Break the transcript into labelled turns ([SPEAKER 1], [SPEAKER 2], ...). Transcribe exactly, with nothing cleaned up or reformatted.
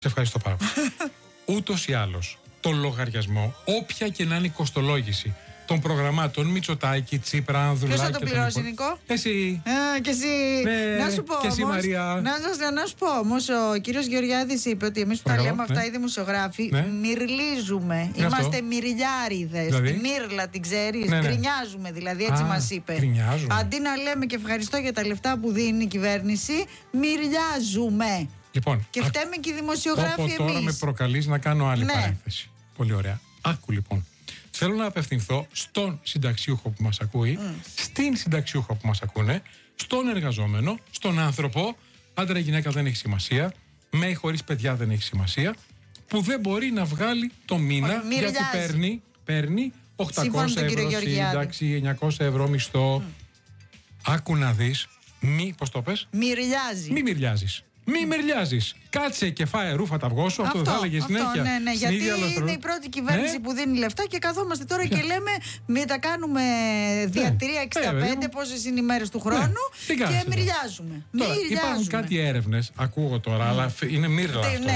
[SPEAKER 1] Σε ευχαριστώ πάρα πολύ. Ούτως ή άλλως, το λογαριασμό, όποια και να είναι η κοστολόγηση των προγραμμάτων Μητσοτάκη, Τσίπρα, Ανδρουλάκη.
[SPEAKER 2] Ποιος θα το πληρώσει, Νικό?
[SPEAKER 1] Εσύ.
[SPEAKER 2] Α, και εσύ.
[SPEAKER 1] Ναι,
[SPEAKER 2] να σου πω
[SPEAKER 1] και εσύ,
[SPEAKER 2] όμως,
[SPEAKER 1] Μαρία.
[SPEAKER 2] Να, να, να σου πω όμως, ο κύριος Γεωργιάδης είπε ότι εμείς που τα λέμε αυτά
[SPEAKER 1] ναι.
[SPEAKER 2] οι δημοσιογράφοι,
[SPEAKER 1] ναι.
[SPEAKER 2] μυρλίζουμε.
[SPEAKER 1] Είναι
[SPEAKER 2] Είμαστε
[SPEAKER 1] αυτό.
[SPEAKER 2] μυριλιάριδες.
[SPEAKER 1] Δηλαδή?
[SPEAKER 2] Τη μύρλα την ξέρεις.
[SPEAKER 1] Ναι, ναι.
[SPEAKER 2] Γκρινιάζουμε δηλαδή, έτσι
[SPEAKER 1] Α,
[SPEAKER 2] μας είπε.
[SPEAKER 1] γκρινιάζουμε.
[SPEAKER 2] Αντί να λέμε και ευχαριστώ για τα λεφτά που δίνει η κυβέρνηση, μυριάζουμε.
[SPEAKER 1] Λοιπόν,
[SPEAKER 2] Και φταίμε και οι δημοσιογράφοι εμείς.
[SPEAKER 1] Τώρα με προκαλείς να κάνω άλλη
[SPEAKER 2] Ναι.
[SPEAKER 1] παρένθεση. Πολύ ωραία. Άκου λοιπόν. Θέλω να απευθυνθώ στον συνταξιούχο που μας ακούει, mm. στην συνταξιούχο που μας ακούνε, στον εργαζόμενο, στον άνθρωπο, άντρα ή γυναίκα δεν έχει σημασία, με ή χωρίς παιδιά δεν έχει σημασία, που δεν μπορεί να βγάλει το μήνα
[SPEAKER 2] Μη
[SPEAKER 1] γιατί παίρνει, παίρνει οκτακόσια ευρώ σύνταξη, εννιακόσια ευρώ μισθό. Mm. Άκου να δεις, μη, πώς το πες?
[SPEAKER 2] Μυριάζει.
[SPEAKER 1] Μη μυριάζεις. Μη μυρλιάζεις. Κάτσε και φάε ρούφα τα αυγό σου. Αυτό, αυτό θα έλεγε συνέχεια.
[SPEAKER 2] Ναι, ναι, γιατί
[SPEAKER 1] αλωστρο...
[SPEAKER 2] είναι η πρώτη κυβέρνηση ναι. που δίνει λεφτά και καθόμαστε τώρα και λέμε μην τα κάνουμε δια τρία εξήντα πέντε, ναι, πόσες είναι οι μέρες του χρόνου ναι. και μυριάζουμε.
[SPEAKER 1] Τώρα, υπάρχουν κάτι έρευνες, ακούω τώρα, mm. αλλά είναι μύρλα αυτό. Ναι,